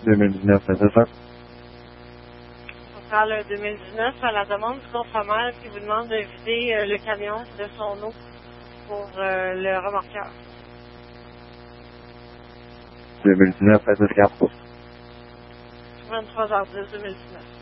2019, c'est ça? On parle 2019 à la demande du contremaître qui vous demande de vider le camion de son eau pour le remorqueur. 2019, à 10 23h10 2019.